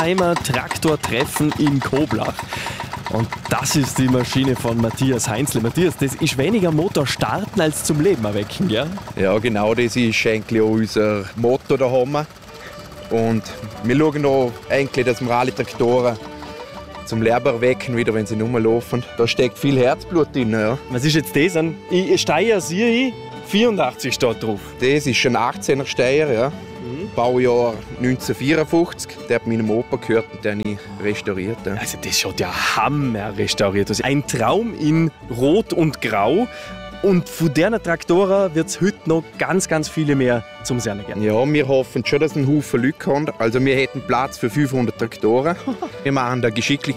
Einmal Traktortreffen in Koblach. Und das ist die Maschine von Matthias Heinzle. Matthias, das ist weniger Motor starten als zum Leben erwecken, gell? Ja, genau, das ist eigentlich auch unser Motto daheim. Und wir schauen auch eigentlich, dass wir alle Traktoren zum Leben erwecken, wieder wenn sie nur laufen. Da steckt viel Herzblut drin. Ja. Was ist jetzt das? Steyr sehe ich, 84 steht drauf. Das ist ein 18er Steyr, ja. Baujahr 1954. Der hat meinem Opa gehört und den habe ich restauriert. Ja. Also das schaut ja hammer restauriert aus. Ein Traum in Rot und Grau. Und von diesen Traktoren wird es heute noch ganz, ganz viele mehr zum Sehen geben. Ja, wir hoffen schon, dass ein Haufen Leute kommen. Also wir hätten Platz für 500 Traktoren. Wir machen da geschicklich